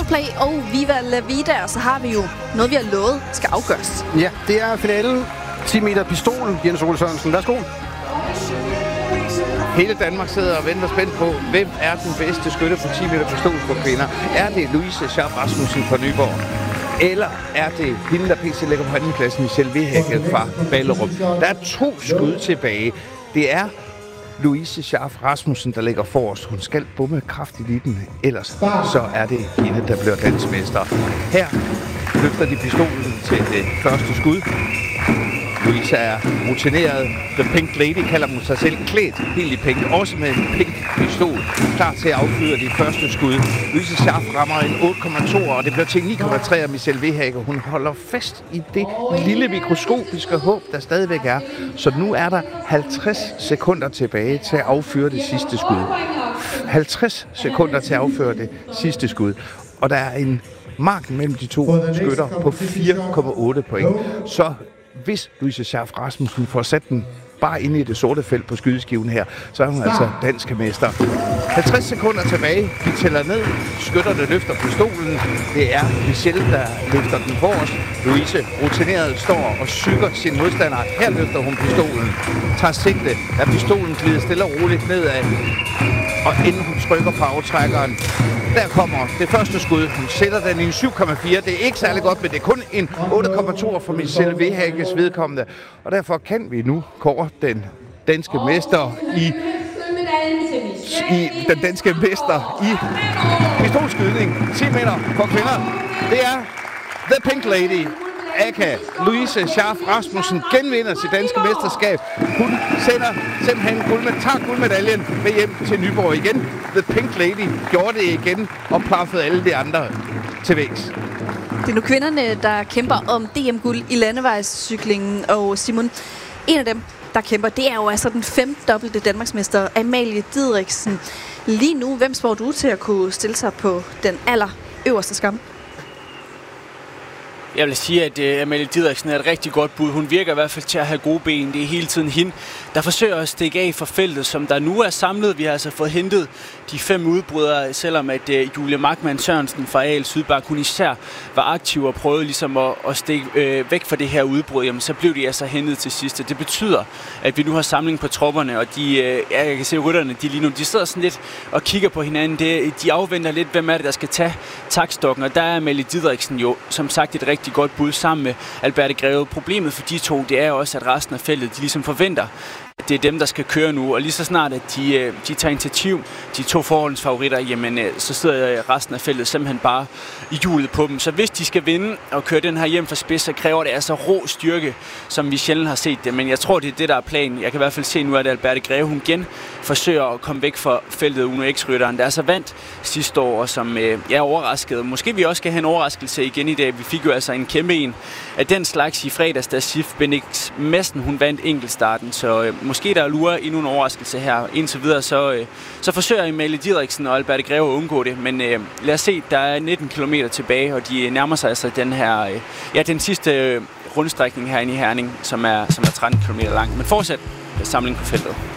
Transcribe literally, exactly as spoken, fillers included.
Coldplay og Viva La Vida, og så har vi jo noget, vi har lovet skal afgøres. Ja, det er finalen. ti meter pistol. Jens Ole Sørensen, værsgo. Hele Danmark sidder og venter spændt på, hvem er den bedste skytte på ti meter pistol for kvinder. Er det Louise Schaaf Rasmussen fra Nyborg? Eller er det hende, der pc ligger på andenpladsen, Michelle Vehækket fra Ballerup? Der er to skud tilbage. Det er Louise Schaaf Rasmussen, der ligger forrest. Hun skal bomme kraftigt i den, ellers så er det hende, der bliver dansmester. Her løfter de pistolen til det første skud. Louise er rutineret. The Pink Lady kalder hun sig selv, klædt helt i pink, også med en pink pistol, klar til at affyre de første skud. Louise Schaaf rammer en otte komma to, og det bliver til ni komma tre af Michelle Vehækket. Hun holder fast i det lille mikroskopiske håb, der stadigvæk er. Så nu er der halvtreds sekunder tilbage til at affyre det sidste skud. halvtreds sekunder til at affyre det sidste skud. Og der er en marken mellem de to skytter på fire komma otte point. Så hvis Louise Schaaf Rasmussen får sat den bare inde i det sorte felt på skydeskiven her, så er hun altså dansk mester. halvtreds sekunder tilbage. Vi tæller ned. Skytterne løfter pistolen. Det er Michelle, der løfter den forrest. Louise, rutineret, står og sykker sin modstander. Her løfter hun pistolen. Tager sigte, da pistolen glider stille og roligt nedad. Og inden hun trykker på aftrækkeren, der kommer det første skud. Hun sætter den i en syv komma fire. Det er ikke særlig godt, men det er kun en otte komma to for Michelle Vehækkes vedkommende. Og derfor kan vi nu kåre den danske mester i, i den danske mester i pistolskydning. ti meter for kvinder. Det er The Pink Lady. Aka Louise Schaaf Rasmussen genvinder sit danske mesterskab. Hun sender simpelthen guldmedaljen, tager guldmedaljen med hjem til Nyborg igen. The Pink Lady gjorde det igen og plaffede alle de andre til vægs. Det er nu kvinderne, der kæmper om D M-guld i landevejscyklingen, og Simon, en af dem, der kæmper, det er jo altså den femdobbelte danmarksmester Amalie Didriksen. Lige nu, hvem spår du til at kunne stille sig på den aller øverste skam? Jeg vil sige, at uh, Amalie Didriksen er et rigtig godt bud. Hun virker i hvert fald til at have gode ben. Det er hele tiden hende, der forsøger at stikke af fra feltet, som der nu er samlet. Vi har altså fået hentet de fem udbrydere, selvom at uh, Julie Markmann Sørensen fra A L Sydbank, hun især var aktiv og prøvede ligesom at, at stikke øh, væk fra det her udbrud. Jamen, så blev de altså hentet til sidst. Det betyder, at vi nu har samling på tropperne, og de, øh, jeg kan se rytterne, de lige nu, de sidder sådan lidt og kigger på hinanden. Det, de afventer lidt, hvem er det, der skal tage taktstokken, og der er Amalie Didriksen jo, som sagt, et rigtig godt bud sammen med Alberte Greve. Problemet for de to, det er også, at resten af feltet, de ligesom forventer, at det er dem, der skal køre nu, og lige så snart, at de, de tager initiativ, de to forholdsfavoritter, jamen så sidder resten af feltet simpelthen bare i hjulet på dem. Så hvis de skal vinde og køre den her hjem for spids, så kræver det altså rå styrke, som vi sjældent har set det. Men jeg tror, det er det, der er planen. Jeg kan i hvert fald se nu, at Alberte Greve, hun igen forsøger at komme væk fra feltet Uno X-rytteren, der er så vandt sidste år, og som øh, jeg er overrasket. Måske vi også skal have en overraskelse igen i dag. Vi fik jo altså en kæmpe en af den slags i fredags, da Sif Benix Madsen, hun vandt enkeltstarten, så øh, måske der lurer endnu en overraskelse her. Indtil videre, så, øh, så forsøger Amalie Didriksen og Alberte Greve at undgå det, men øh, lad os se, der er nitten kilometer tilbage, og de nærmer sig altså den her, øh, ja, den sidste øh, rundstrækning herinde i Herning, som er, som er tretten kilometer lang. Men fortsat samling på feltet.